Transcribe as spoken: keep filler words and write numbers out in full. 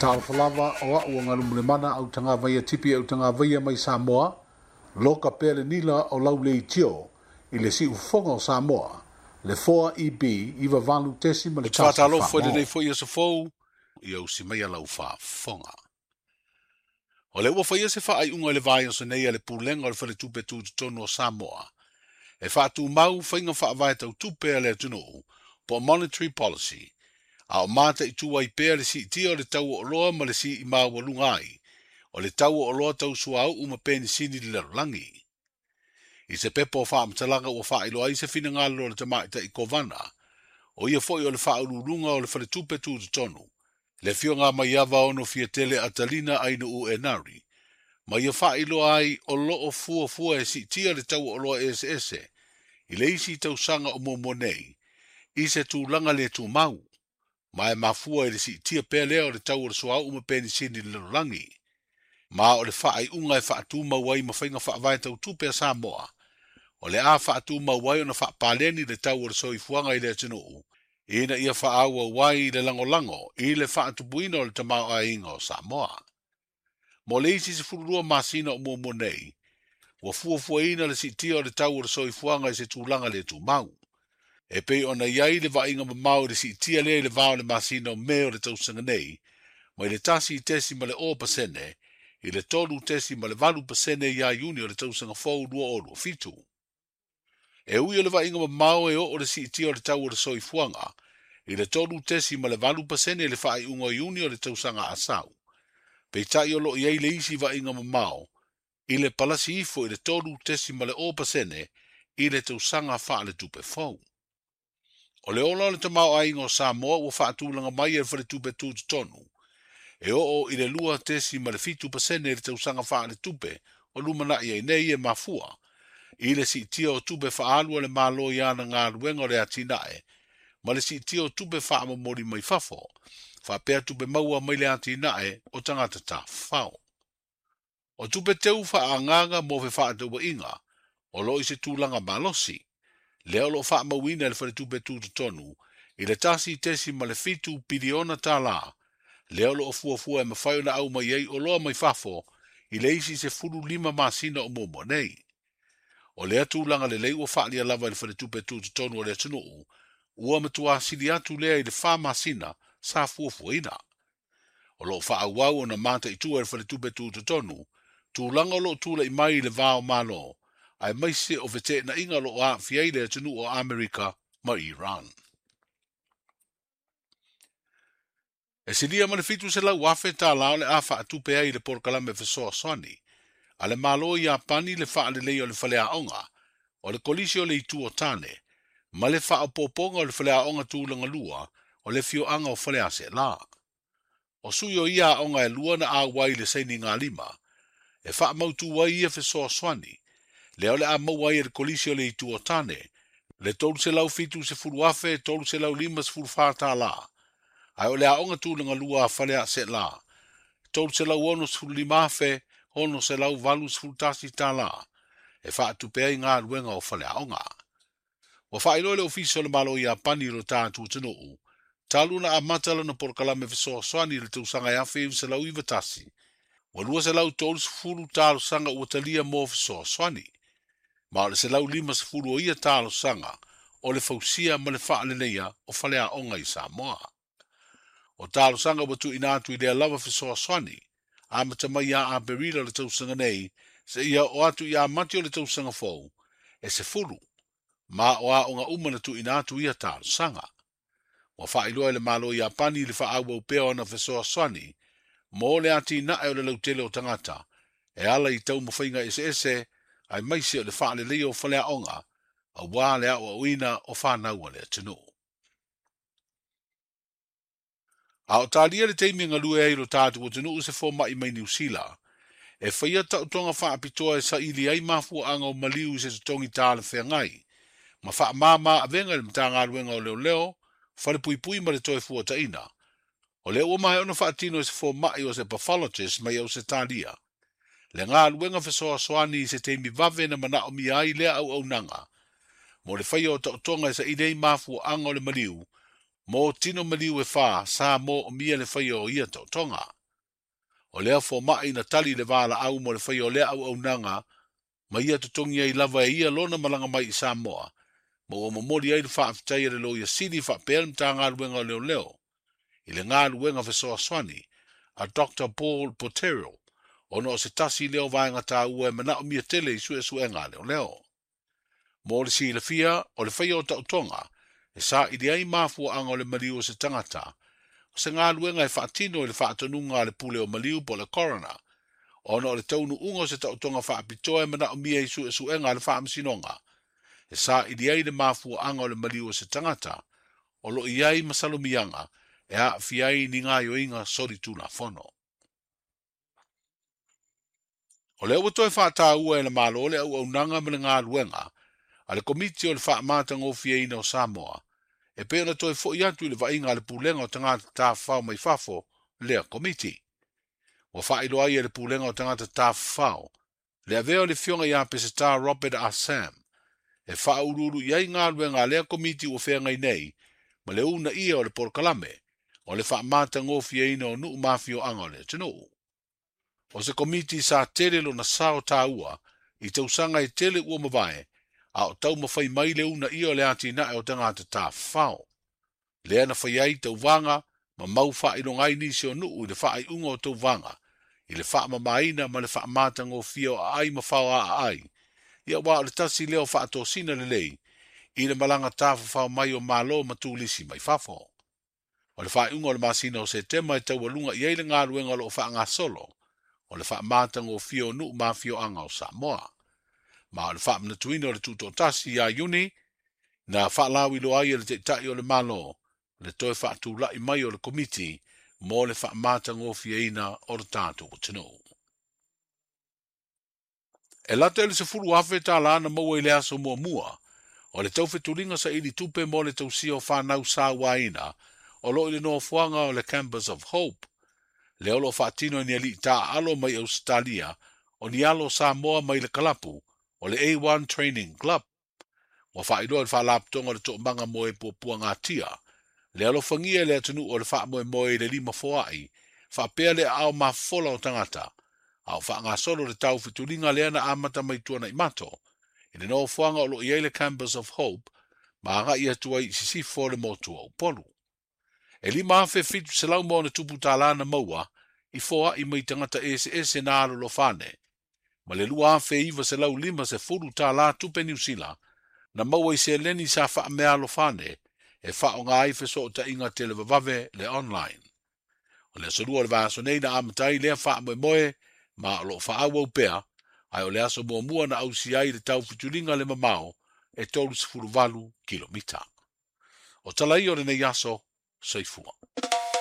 Tal falava o a ua ngalu mule mana au tanga vaia tipi au tanga vaia mai Samoa, loka pele nila o lau le tio, i le si ufonga o Samoa, le four E B, iwa valu tesi ma le tasi Tata lo wha foi mo. de foi ese fou, i au si mai lau fa fonga. O le ua fai ese fa ai unga le vai o se nei le pulenga o le fale tupe tu tono o Samoa. E fa tu mau fainga fa vai tau tupe le tunu, po monetary policy. A o mata i tua i pēr le si tia o le tau o loa ma le si i mau walungai. O le tau o loa tau sua au uma pēni sini le langi. I se pepo fa amtalanga o fa ilo ai se fina ngalo le tamaita i kovana. O ia foi o le fa ululunga o le fale tupe tu tonu. Le fio ngā mai ava ono fia tele atalina ai no u enari. Ma ia fa ilo ai o loo fua fua e si tia le tau o loa ese ese. I le isi tau sanga o momonei. I se tu langa le tu mau. Ma e mafua e le si tia pele o le tau o le soa uma peni sini le langi. Ma o le fa ai unga e fa atu mawai ma fainga fa vai tau tupe a Samoa. O le a fa atu mawai o na fa paleni le tau o le soi fuanga i le atinu. Ina ia fa awa wai le lango lango, i le fa atu buina o le tamau a inga o Samoa. Mo le isi se fururua masina o mumo nei, wa fua fua ina le si tia o le tau o le soi fuanga i se tūlanga le tu mau. E pei ona iai le va inga mamau le si tia le le vao le masina o meo le tausanga nei, ma i le tasi i tesi ma le o pasene, i le tolu tesi ma le valu pasene i a iuni o le tausanga fau lua o lua fitu. E ui o le va inga mamau e o o le si tia o le tau o le soi fuanga, i le tolu tesi ma le valu pasene le fai unga iuni o le tausanga asau. Pei tai o lo iei le isi va inga mamau, i le palasi ifo i le tolu tesi ma le o pasene, i le tausanga fa le tupe fau. O le ola le tamau a inga o Samoa ua fa atulanga mai e fale tupe tu tonu. E o o i le lua tesi ma le fitu pasene i le tausanga fa le tupe, o lumana i e nei e mafua. I le si tia o tupe fa alua le malo i ana ngā luenga o le atinae, ma le si tia o tupe fa amamori mai fafo, fa pea tupe maua mai le atinae o tangata ta fao. O tupe teu fa anganga mo fe fa atu inga, o lo i se tūlanga malosi, leo lo fa mawina le fale tupe tu tonu, i le tasi tesi ma le fitu piliona ta la, leo lo o fua fua e mawhai na au mai ei o loa mai fafo, i le isi se furu lima masina o momo nei. O lea tūlanga le lei ua whaali a lava i le fale tupe tu tonu o lea tunuu, ua matua sili atu lea i le wha masina sa fua fua ina. O lo wha awau o na mata i tua i le fale tupe tu tonu, tūlanga lo tūla i mai i le vao malo, ai mai se o vete na inga lo a fiai le tunu o Amerika ma Iran. E silia ma le fitu se lau wafe ta lao le a wha atupe ai le porkalame fesoa swani, a le malo i a pani le wha le leo le whale a onga, o le kolisi o le itu o tane, ma le wha poponga o le whale a onga tūlanga lua, o le fio anga o whale a se la. O sui o ia onga e lua na a wai le seini ngā lima, e wha mautu wai ia fesoa swani, leo le a mawai e le kolisi o le itu o tane, le tolu se lau fitu se furu afe, tolu se lau lima se furu whata la. Ai o le a onga tūlanga lua a whale a se la. Tolu se lau ono se furu lima afe, ono se lau valu se furu tasi ta la. E wha atu pea i ngā ruenga o whale a onga. Wa wha ilo le ofisio le malo i a pani ro tātu tanu. Taluna a matala na porkalame fesoa swani le tausanga e afe se lau iwa tasi. Wa lua se lau tolu se furu talo sanga ua talia mo fesoa swani. Ma le se lau lima se furu o ia talo sanga, o le fausia ma le wha le leia o whale a onga i Samoa. O talo sanga watu ina atu i lea lava fesoa swani, a matamai a a berila le tausanga nei, se ia o atu i a mati o le tausanga fau, e se furu, ma o a onga umana tu ina atu i a talo sanga. Wa wha iloa le malo i a pani le wha awa upea ona fesoa swani, mo le ati na e o le lautele o tangata, e ala i tau mawhainga ese ese, ai maise o le wha le leo whale a onga, a wā le au a uina o whānaua le atinu. A o tālia le teimi ngalue ai ro tātu o tunu se fō mai mai New Zealand, e whaia tau tonga wha apitoa e sa ili ai mafua anga o maliu se tongi tāle whea ngai, ma wha māma a venga le mta ngā ruenga o leo leo, whale pui pui ma le toe fua ta ina. O leo o mai ona wha atino e se fō mai o se pathologist mai au se tālia. Le ngā luenga fesoa soani se teimi vave na mana o mi ai lea au au nanga. Mo le whaia o tau tonga e sa idei mafu anga o le mariu, Mo tino maliu e wha, sa mo o mia le whai o ia tau tonga. O lea fo mai na tali le wala au mo le whai o lea au au nanga, ma ia tutongi ai lava e ia lona malanga mai i Samoa, ma o mamori ai le wha aftai le lo ia sidi wha pelm ta ngā luenga leo leo. I le ngā luenga whesoa swani, a Doctor Paul Poterio, ono o se tasi leo vaenga tā ua e mana o mia tele i sue sue ngā leo leo. Mo le si le fia, o le whai o tau tonga, e sa i ai mafua anga o le mariu o se tangata, o se ngā luenga e whaatino i le whaatonunga le pule o mariu po le corona, ono o le taunu unga o se tau tonga whaapitoa e mana o mia i sue sue ngā le whaamsinonga, e sa i ai le mafua anga o le mariu o se tangata, o lo i ai masalomianga, e a fiai ni ngā yoinga sori tūna whono. O le ua toi whaata ua e le malo le au au nanga me le ngā luenga, a le komiti o le whaamata ngō fiaina o Samoa, e pēna toi fo i atu i le vainga le pūlenga o tangata tā whao mai whafo lea komiti. Wa whailo ai e le pūlenga o tangata tā whao, le aveo le fionga i ape se tā Robert Assam, e whaururu i ai ngā luenga lea komiti o whengai nei, ma le una ia o le porkalame, o le whaamata ngō fiaina o nuu mafio anga o le tino. O se komiti sa tere lo na sao tā ua, i tausanga i tele ua mawae, a o tau mawhai mai le una ia o le ati na e o tangata tā whao. Lea na whai ai tau vanga, ma mau wha i nongai nisi o nuu i le wha ai unga o tau vanga, i le wha mamaina ma le wha mata ngō fia o ai ma whao a ai. Ia wā o le tasi leo wha ato sina le lei, i le malanga tā whao mai o malo ma tūlisi mai whafo. O le wha unga o le masina o se tema e tau alunga i eile ngā ruenga lo o wha ngā solo, o le wha mata ngō fia o nuu ma fio anga o Samoa. Ma o le wha mna tuina o le tūto tasi ia Juni, na wha lawi lo ai le te tai o le malo, le toi wha atu lai mai o le komiti, mo le wha mata ngō fia ina o le tātu o tino. E lata ele se furu afe tā lana maua i le aso mua mua, o le tau fetulinga sa ili tupe mo le tausio whanau sa waina, o lo ili noa fuanga o le Campus of Hope. Le olo whaatino ni ali tā alo mai Australia, o ni alo Samoa mai le kalapu, o le A one Training Club. Wa whaidua le whalaptonga le tō manga moe pua ngā tia. Le alo whangia le atunu o le wha moe moe le lima foai, whapea le ao ma fola o tangata, au wha ngā solo le tau fitulinga le ana amata mai tuana i mato, i le noa fuanga o lo i eile Campus of Hope, ma nga i atua i sisi fo le motua o polu. E li maafe fitu se lau mo na tupu tālana maua, i foa i mai tangata ese ese na alo lo fane. Ma le lua afe iwa se lau lima se furu tāla tupe New Zealand, na maua i se leni sa wha mea lo fane, e wha o ngā ife so o ta inga televavave le online. O le sorua le vaso nei na amatai lea wha moe moe, ma o lo wha au au pea, ai o le aso mua mua na au si ai le tau fitulinga le mamao, e tolu se furu valu kilomita. O talai o le nei aso, Seifua.